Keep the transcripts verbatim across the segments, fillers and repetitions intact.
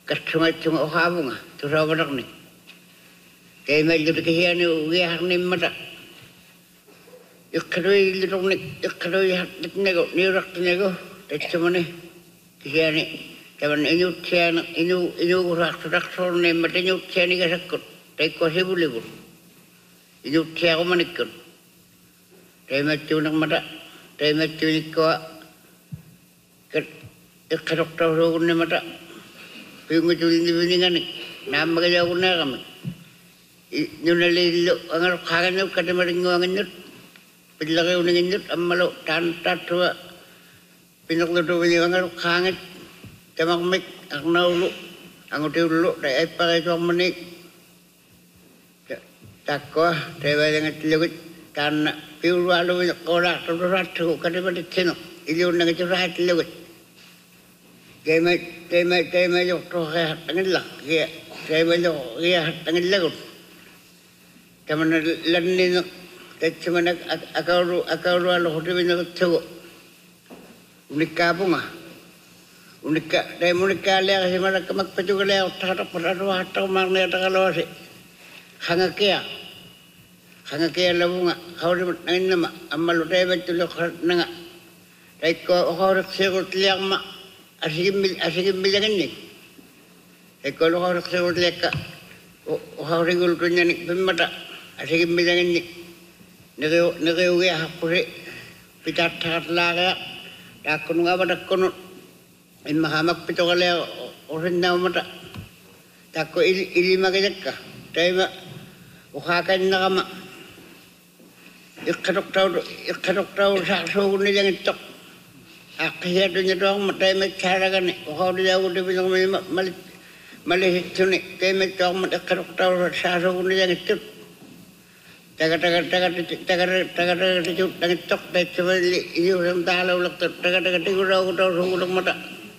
Kastunga ohabunga turawarakni. Kaya medyo kaya ni uwiyak ni mata. Ikaroy lirong ni ikaroy hatit nego nirak nego. Tetsumani kaya ni kaman inut siya na inu inu urak surak sol ni mata inut siya ni kasakot. Tay ko sibulibul. Inut siya ko manikot. Tay medyo ng mata. Tay medyo ni ko ikarok tawag ni mata. Yung ito hindi biningan ni. Namagaya ko na kami. Yung nalilo, ang kakan nyo, katimaringuangan nyo. Pinlaki uningin nyo, ang malo, tantatwa. Pinaklutuin nyo, ang kangit. Tamakmik, ang naulo. Ang utiulo, tayo ay pakito ang manik. Takwa, tayo ay ang itilagit. Tana, piulwalo, kola, tuturatu, katimarit sino. Iliyon na iturahat itilagit. Kaya may, kaya may, kaya may yung kaya hatangin lang. Kaya, kaya may yung kaya hatangin lang. Kaya na lanin ng, kaya siya man akawro, akawro alo ko rin na katsugo. Unik ka po nga. Unik ka, dahil unik ka liya kasi man magpatuga liya, tatak pataro, hatak magna yatak alawasi. Hanga kaya. Hanga kaya labo nga. Kawri mo nangin nama. Amalo tayo ba tuloy na nga. Dahil ko, kawri sigot liya ma. Asigim asigim bilangan ni. Eh kalau orang seorang leka, orang regular punya ni pemata. Asigim bilangan ni. Negeri negeri ya hapuri pitat tat laga. Takun ngapa takun. In mahamak pitokale orang nama mata. Takut ili ili magajaka. Tapi uhakan nakama. Ikhadok tahu ikhadok tahu sakso ni jangan tok. Akhirnya dunia doang mata emak cara kan ni, kalau dia udah bilang malih malih itu ni, emak doang mata keruk tahu sahara guna yang itu, tagar tagar tagar tagar tagar tagar itu dengan tok dah cuma ini orang tahu ulak tagar tagar itu orang tahu ulak mata,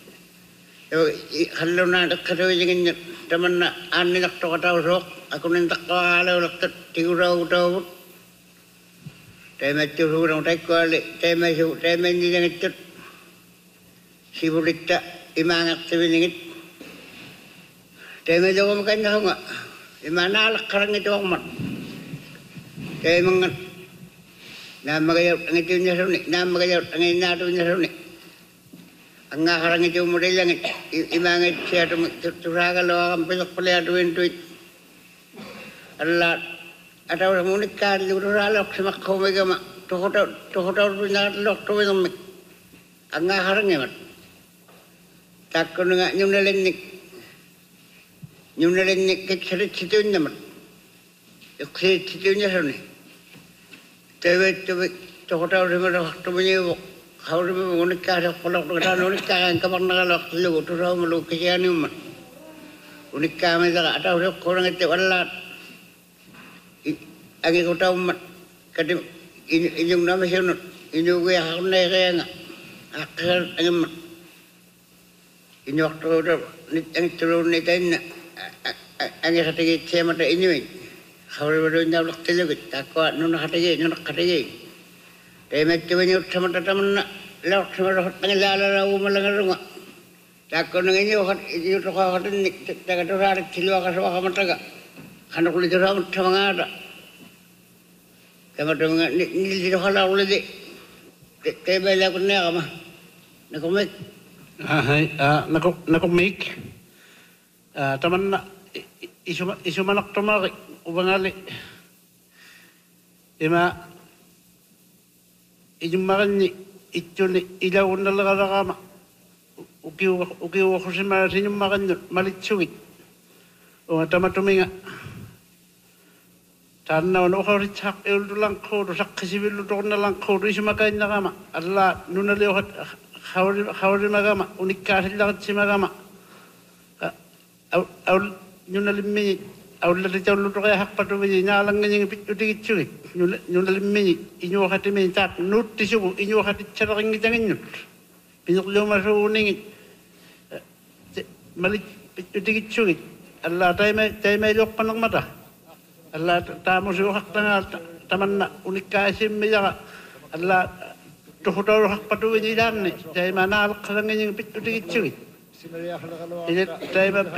kalau nak kerja jangan teman nak ane nak tok tahu sok, aku nanti kalau ulak itu orang tahu, emak itu orang tahu kalau emak itu emak ini yang itu Sibulita imangat sebiningit. Tema jago makan dah enggak. Imana alak karang itu amat. Tema mangat. Nama kaya itu nya suni. Nama kaya angin nado nya suni. Angga karang itu model yang imangat siapa turaga lo akan pelak pelak duit duit. Allah ada orang menikah di luar alok semak kau megama. Toh toh toh toh punya alok toh megama. Angga karangnya mat. Takut dengan nyunalan ni, nyunalan ni keceret situ ni mana, keceret situ ni sana. Tapi tapi tohutau rumah waktu punya, kau rumah unik kah, kalau kita unik kah, kapan nak kalau lu tu orang malu kesian ni mana, unik kah macam ada orang korang itu walad, agi kau tahu mat, kadang ini ini nama siapa, ini gua hak naik kaya ngah, akhir angin mat. Ini waktu itu yang turun ni kan, angin hati kita macam ini, kalau baru ni awak terlalu takut, nuna hati kita, nuna hati kita. Tapi macam ni sama teman nak, lawak sama orang tengah lalu lalu malang rumah. Takut dengan ini orang ini orang hati ni, takut orang ada cilu akan sama kamu tak? Karena kulit orang sama ada. Kamu tu ni ni cilu kalau kulit ni, tapi bela aku ni apa? Nak komen? Hai, nakok nakok make. Taman na isu isu manak tomari ubangali. Ima ijumaran ni itu ni ilaw na lagarama. Uki uki uki ma sinumaran malitsugi. O tama tuminga. Tanna no khori chak el dulang khodo sakkisibilu torna lang khodo isu makain nakama. Allah nuna lewat Khawri khawri magama unik kasih lagat si magama. Aul aul nyunalimmi aul lari jauh lutu kaya hak patu biji nyalang ngeng pitu dikit cuy. Nyunalimmi inyo hati mi tak nut tisubu inyo hati cerang ngijangin nut. Pinuk lima suning malik pitu dikit cuy. Allah taimai taimai lok panang mata. Allah tamu suh hak tengah taman unik kasih mijaga. Allah tohutau hak patu biji dan ni. Taimai nal kerang ngeng pitu dikit cuy. Ini taimai